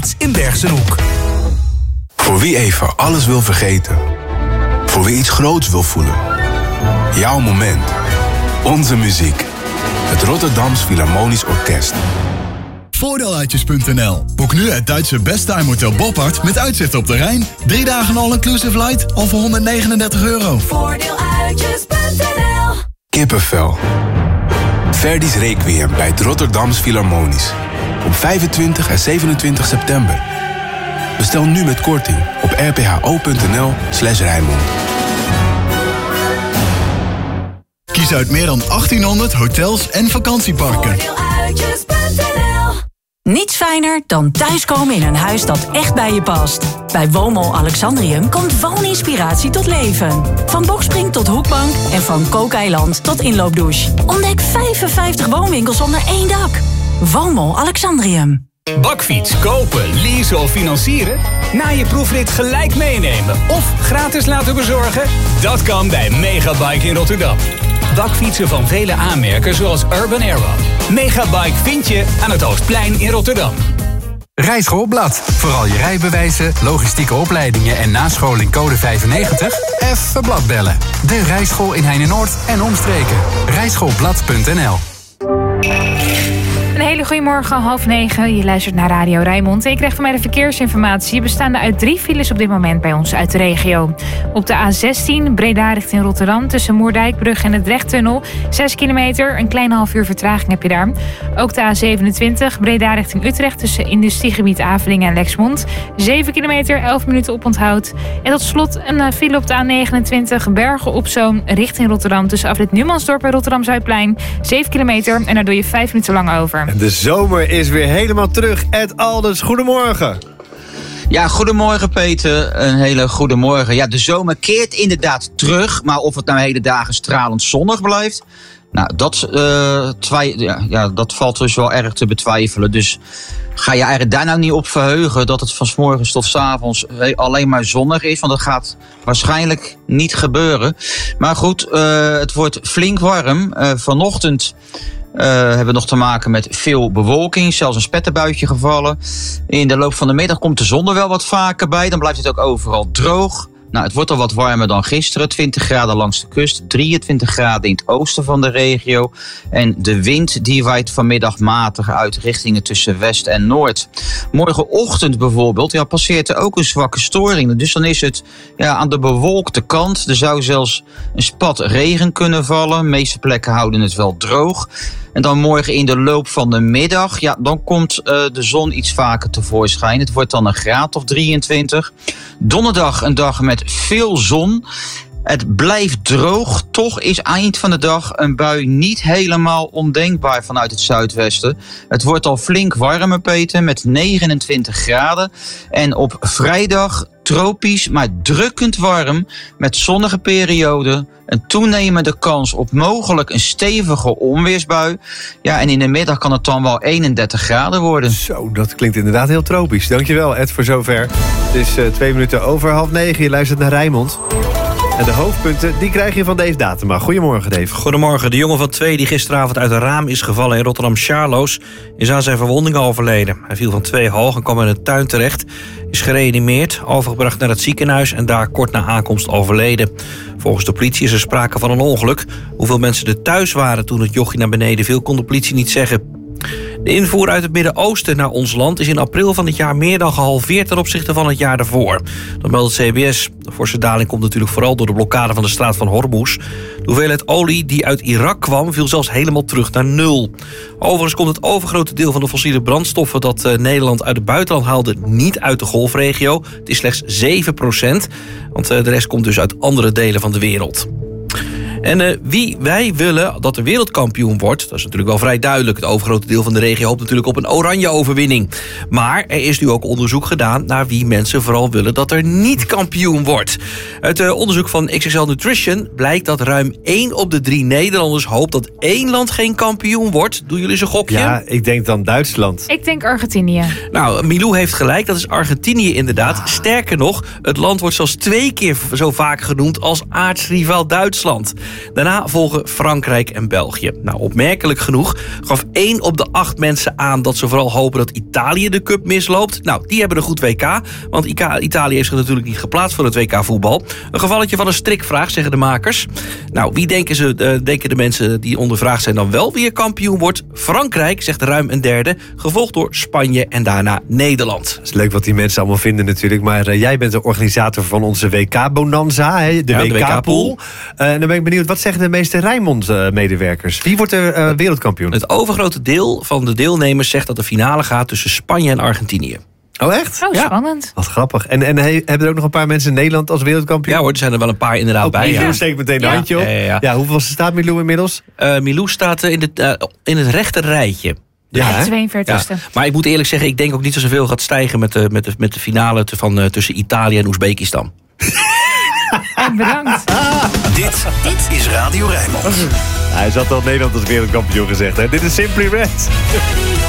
Outlets in Bergsenhoek. Voor wie even alles wil vergeten. Voor wie iets groots wil voelen. Jouw moment. Onze muziek. Het Rotterdams Philharmonisch Orkest. Voordeeluitjes.nl. Boek nu het Duitse Besttime Hotel Boppard met uitzicht op de Rijn. 3 dagen all-inclusive light al voor €139. Voordeeluitjes.nl. Kippenvel. Verdi's Requiem bij het Rotterdams Philharmonisch. Op 25 en 27 september. Bestel nu met korting op rpho.nl/Rijnmond. Kies uit meer dan 1800 hotels en vakantieparken. Niets fijner dan thuiskomen in een huis dat echt bij je past. Bij Woonmol Alexandrium komt wooninspiratie tot leven. Van bokspring tot hoekbank en van kookeiland tot inloopdouche. Ontdek 55 woonwinkels onder één dak. Woonmol Alexandrium. Bakfiets, kopen, leasen of financieren? Na je proefrit gelijk meenemen of gratis laten bezorgen? Dat kan bij Megabike in Rotterdam. Bakfietsen van vele aanmerken zoals Urban Arrow. Megabike vind je aan het Oostplein in Rotterdam. Rijschoolblad. Vooral je rijbewijzen, logistieke opleidingen en nascholing code 95? Even blad bellen. De Rijschool in Heine-Noord en omstreken. Rijschoolblad.nl. Een hele goede morgen, 8:30. Je luistert naar Radio Rijnmond. En je krijgt van mij de verkeersinformatie. Bestaande uit 3 files op dit moment bij ons uit de regio. Op de A16, Breda richting Rotterdam, tussen Moerdijkbrug en de Drechttunnel. 6 kilometer, een kleine half uur vertraging heb je daar. Ook de A27, Breda richting Utrecht, tussen industriegebied Avelingen en Lexmond. 7 kilometer, 11 minuten oponthoud. En tot slot een file op de A29, Bergen op Zoom richting Rotterdam, tussen afrit Numansdorp en Rotterdam-Zuidplein. 7 kilometer en daar doe je 5 minuten lang over. De zomer is weer helemaal terug. Ed Alders, goedemorgen. Ja, goedemorgen Peter. Een hele goede morgen. Ja, de zomer keert inderdaad terug. Maar of het nou hele dagen stralend zonnig blijft... Nou, dat valt dus wel erg te betwijfelen. Dus ga je eigenlijk daar nou niet op verheugen... dat het van 's morgens tot 's avonds alleen maar zonnig is. Want dat gaat waarschijnlijk niet gebeuren. Maar goed, het wordt flink warm. Vanochtend... hebben we nog te maken met veel bewolking, zelfs een spetterbuitje gevallen. In de loop van de middag komt de zon er wel wat vaker bij. Dan blijft het ook overal droog. Nou, het wordt al wat warmer dan gisteren. 20 graden langs de kust, 23 graden in het oosten van de regio. En de wind die waait vanmiddag matig uit richtingen tussen west en noord. Morgenochtend bijvoorbeeld passeert er ook een zwakke storing. Dus dan is het aan de bewolkte kant. Er zou zelfs een spat regen kunnen vallen. De meeste plekken houden het wel droog. En dan morgen in de loop van de middag, dan komt de zon iets vaker tevoorschijn. Het wordt dan een graad of 23. Donderdag een dag met veel zon. Het blijft droog, toch is eind van de dag een bui niet helemaal ondenkbaar vanuit het zuidwesten. Het wordt al flink warmer, Peter, met 29 graden. En op vrijdag tropisch, maar drukkend warm, met zonnige perioden, een toenemende kans op mogelijk een stevige onweersbui. Ja, en in de middag kan het dan wel 31 graden worden. Zo, dat klinkt inderdaad heel tropisch. Dankjewel, Ed, voor zover. Het is 2 minuten over 8:30. Je luistert naar Rijnmond. En de hoofdpunten, die krijg je van Dave Datema. Goedemorgen, Dave. Goedemorgen. De jongen van 2 die gisteravond uit een raam is gevallen in Rotterdam-Charloes... is aan zijn verwondingen overleden. Hij viel van 2 hoog en kwam in een tuin terecht. Is gereanimeerd, overgebracht naar het ziekenhuis... en daar kort na aankomst overleden. Volgens de politie is er sprake van een ongeluk. Hoeveel mensen er thuis waren toen het jochie naar beneden viel... kon de politie niet zeggen. De invoer uit het Midden-Oosten naar ons land is in april van dit jaar meer dan gehalveerd ten opzichte van het jaar daarvoor. Dat meldt het CBS. De forse daling komt natuurlijk vooral door de blokkade van de straat van Hormuz. De hoeveelheid olie die uit Irak kwam viel zelfs helemaal terug naar 0. Overigens komt het overgrote deel van de fossiele brandstoffen dat Nederland uit het buitenland haalde niet uit de golfregio. Het is slechts 7%, want de rest komt dus uit andere delen van de wereld. En wie wij willen dat de wereldkampioen wordt, dat is natuurlijk wel vrij duidelijk. Het overgrote deel van de regio hoopt natuurlijk op een oranje overwinning. Maar er is nu ook onderzoek gedaan naar wie mensen vooral willen dat er niet kampioen wordt. Uit onderzoek van XXL Nutrition blijkt dat ruim 1 op de 3 Nederlanders hoopt dat 1 land geen kampioen wordt. Doen jullie eens een gokje? Ja, ik denk dan Duitsland. Ik denk Argentinië. Nou, Milou heeft gelijk, dat is Argentinië inderdaad. Sterker nog, het land wordt zelfs 2 keer zo vaak genoemd als aartsrivaal Duitsland. Daarna volgen Frankrijk en België. Nou, opmerkelijk genoeg gaf 1 op de 8 mensen aan dat ze vooral hopen dat Italië de cup misloopt. Nou, die hebben een goed WK, want Italië heeft zich natuurlijk niet geplaatst voor het WK voetbal. Een gevalletje van een strikvraag, zeggen de makers. Nou, wie denken de mensen die ondervraagd zijn dan wel wie kampioen wordt? Frankrijk, zegt ruim een derde, gevolgd door Spanje en daarna Nederland. Het is leuk wat die mensen allemaal vinden natuurlijk, maar jij bent de organisator van onze WK-bonanza, de WK-pool. En dan ben ik benieuwd, wat zeggen de meeste Rijnmond-medewerkers? Wie wordt er wereldkampioen? Het overgrote deel van de deelnemers zegt dat de finale gaat tussen Spanje en Argentinië. Oh, echt? Oh, spannend. Wat grappig. En hebben er ook nog een paar mensen in Nederland als wereldkampioen? Ja hoor, er zijn er wel een paar inderdaad bij. Milou steekt meteen een handje op. Ja, hoeveel staat Milou inmiddels? Milou staat in het rechter rijtje. Ja, 42e. Ja. Maar ik moet eerlijk zeggen, ik denk ook niet dat zoveel gaat stijgen met de finale tussen Italië en Oezbekistan. En bedankt. Dit is Radio Rijnmond. Hij zat al Nederland als wereldkampioen gezegd. Hè? Dit is Simply Red.